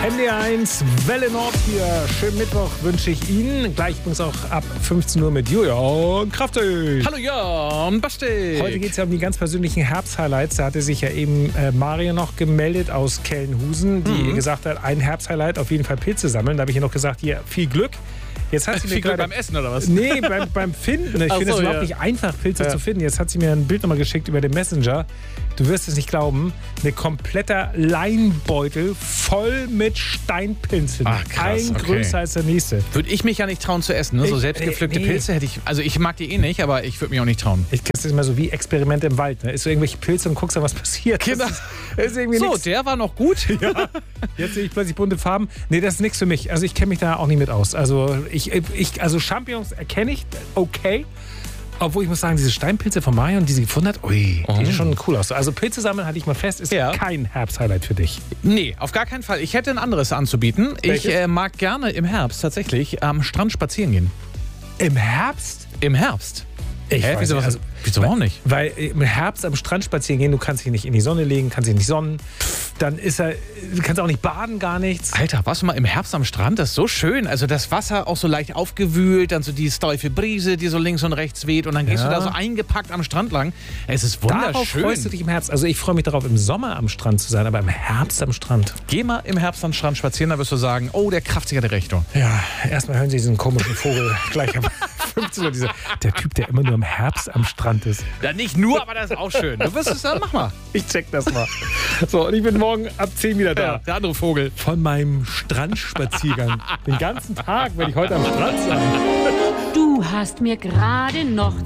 NDR1 Welle Nord hier. Schönen Mittwoch wünsche ich Ihnen. Gleich übrigens auch ab 15 Uhr mit Julian Kraftig. Hallo Jan, Basti. Heute geht es ja um die ganz persönlichen Herbst-Highlights. Da hatte sich ja eben Mario noch gemeldet aus Kellenhusen, die gesagt hat, ein Herbst-Highlight auf jeden Fall Pilze sammeln. Da habe ich ihr noch gesagt, hier, viel Glück. Jetzt hat sie mir viel Glück beim Essen oder was? Nee, beim Finden. Ich finde es überhaupt nicht einfach, Pilze zu finden. Jetzt hat sie mir ein Bild nochmal geschickt über den Messenger. Du wirst es nicht glauben. Ein kompletter Leinbeutel voll mit Steinpilzen. Ach, krass, ein größer als der nächste. Würde ich mich ja nicht trauen zu essen. Ne? So selbstgepflückte Pilze hätte ich. Also ich mag die eh nicht, aber ich würde mich auch nicht trauen. Ich kenne das immer so wie Experimente im Wald. Ne? Isst du irgendwelche Pilze und guckst dann, was passiert. Genau. Das ist irgendwie So, nix. der war noch gut. Ja. Jetzt sehe ich plötzlich bunte Farben. Nee, das ist nichts für mich. Also ich kenne mich da auch nicht mit aus. Also also Champignons erkenne ich, okay. Obwohl ich muss sagen, diese Steinpilze von Marion, die sie gefunden hat, die sehen schon cool aus. Also Pilze sammeln, hatte ich mal fest, ist kein Herbst-Highlight für dich. Nee, auf gar keinen Fall. Ich hätte ein anderes anzubieten. Welches? Ich mag gerne im Herbst tatsächlich am Strand spazieren gehen. Im Herbst? Im Herbst? Weiß Wieso, nicht. wieso auch nicht? Weil im Herbst am Strand spazieren gehen, du kannst dich nicht in die Sonne legen, kannst dich nicht sonnen. Dann du kannst auch nicht baden, gar nichts. Alter, warst du mal im Herbst am Strand? Das ist so schön. Also das Wasser auch so leicht aufgewühlt, dann so die steife Brise, die so links und rechts weht und dann gehst du da so eingepackt am Strand lang. Es ist wunderschön. Darauf freust du dich im Herbst. Also ich freue mich darauf, im Sommer am Strand zu sein, aber im Herbst am Strand. Geh mal im Herbst am Strand spazieren, da wirst du sagen, oh, der Kraftiger der Richtung. Ja, erstmal hören Sie diesen komischen Vogel gleich am 15 Uhr. Der Typ, der immer nur im Herbst am Strand ist. Ja, nicht nur, aber das ist auch schön. Du wirst es dann, mach mal. Ich check das mal. So, und ich bin morgen ab 10 wieder da. Ja, der andere Vogel. Von meinem Strandspaziergang. Den ganzen Tag werde ich heute am Strand sein. Du hast mir gerade noch